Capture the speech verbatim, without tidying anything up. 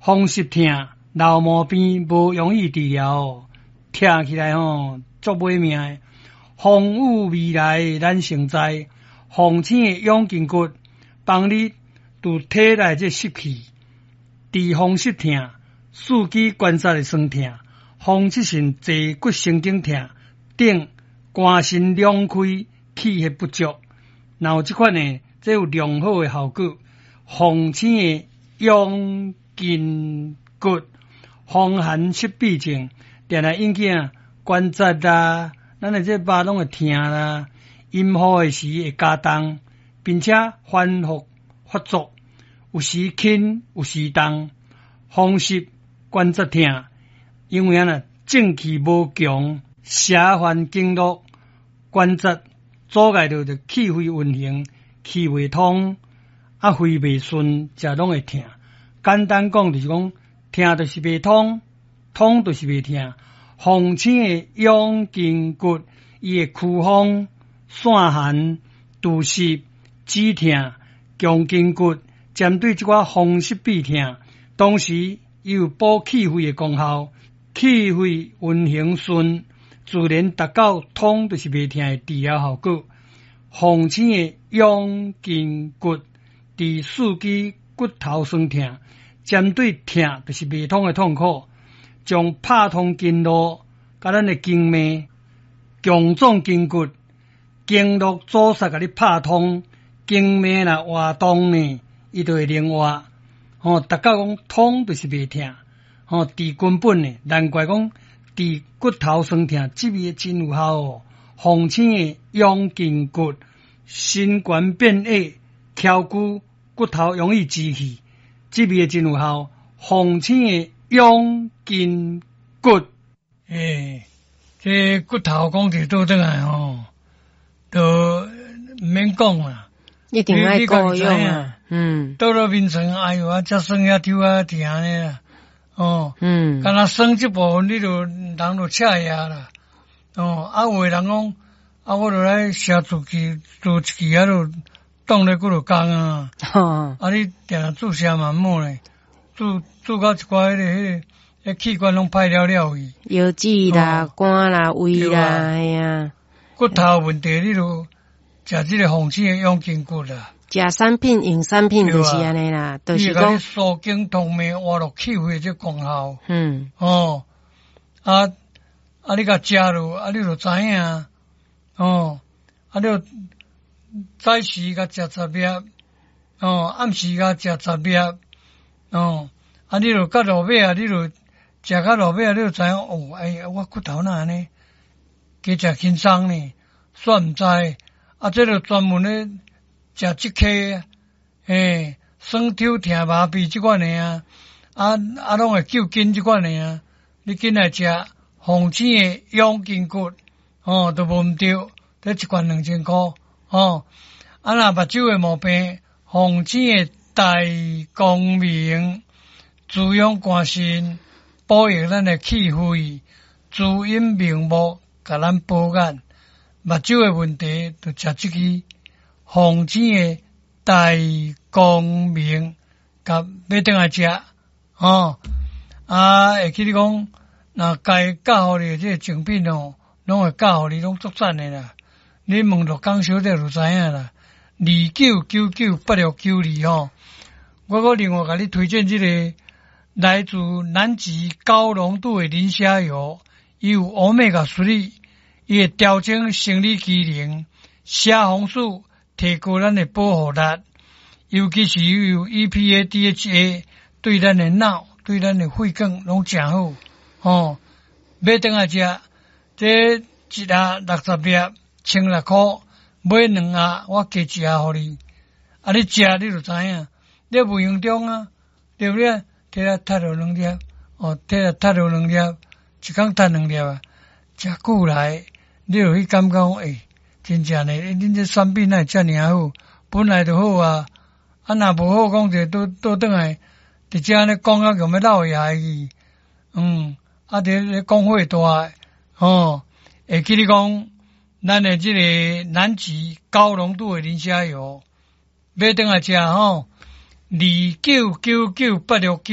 风湿痛、老毛病无容易治疗，听起来吼足买命的。风雨未来咱承载，风醒的养筋骨，帮你除体内这湿气，治风湿痛、四肢关节的酸痛、风湿性坐骨神经痛等肝肾两开、气血不足，然后这款呢，这有良好的效果。风醒的养筋骨，风寒湿痹症，定来引起啊关节啦，咱的这巴拢会痛啦，阴雨的时会加重，并且反复发作，有时轻，有时重。风湿关节痛，因为啊正气无强，邪烦经络，关节阻碍着着气血运行，气未通，啊肺未顺，才拢会痛。简单讲就是讲，痛就是未通，通就是未痛。风醒的养筋骨，伊会驱风、散寒、除湿、止痛、强筋骨，针对这款风湿痹痛，同时伊有补气血的功效，气血运行顺，自然达到通就是未痛的治疗效果。风醒的养筋骨，治四肢骨头酸痛，针对痛就是未通的痛苦，将拍通经络，甲咱的经脉强壮筋骨，经络阻塞，甲你拍通，经脉若活动呢，伊就会灵活。吼、哦，达到讲通就是未痛，吼、哦，治根本呢，难怪讲治骨头酸痛，这味真有效哦。风醒的养筋骨，心肝变矮、翘骨，骨头容易积气，这味真有效。风醒的养筋骨，诶，这骨头讲起倒转来吼，都唔免讲啦， 一定要顾用啊。嗯， 到了眠床，哎呦啊，只酸呀、抽啊、疼呢啦，哦， 嗯， 干那酸这部分，你就人就恰呀啦，哦，啊，有的人讲，啊，我就来写字记，做一记啊，就当咧嗰度讲啊， 哦， 啊，你定定注射嘛冇咧，注注到一寡迄个迄个迄器官拢歹了了去， 腰子啦、肝啦、胃啦，哎呀， 骨头问题你就食这个风醒的养筋骨啦。 食产品用产品就是安尼啦，就是讲疏经通脉、活络气血这功效。 嗯， 哦，啊啊，你甲食落，啊，你就知影。哦，啊，你就早时甲食十粒，哦，暗时甲食十粒，哦，啊，你就到落尾啊，你就食到落尾啊，你就知影哦，哎呀，我骨头哪安尼，加食轻松呢，煞毋知，啊，这就专门咧。食即颗，诶，酸抽疼麻痹即款诶啊，啊啊，拢会救筋即款诶啊。你紧来食风醒诶养筋骨，哦，都无毋对，得一罐两千箍，哦。啊，若目睭诶毛病，风醒诶大光明，滋养肝肾，保养咱诶气血，滋阴明目，甲咱保眼。目睭诶问题，就食即支。风醒的大光明，甲要等来食，哦，啊，会记你讲，若该教互你这个精品哦，拢会教互你，拢足赞的啦。你问着江小姐就知影啦。二九九九八六九二吼，我搁另外甲你推荐这个来自南极高浓度的磷虾油，伊有欧米伽三，伊会调整生理机能，虾红素。提高咱的保护力，尤其是有 E P A、D H A， 对咱的脑、对咱的肺管拢真好。哦，买等下食，这一盒六十粒，千六块，买两盒，我加一盒互你。啊，你食你就知影，你无用中啊，对不对？摕来踢落两粒，哦，摕来踢落两粒，一工踢两粒啊，食久来，你就会感觉讲，诶、欸。真正呢，恁这产品哪会遮尔好？本来就好啊，啊若无好讲者倒倒转来，伫遮安尼讲啊，用要闹下去，嗯，啊伫咧讲话大，哦，会记你讲，咱的这个南极高浓度的磷虾油，买转来食吼，二九九九八六九。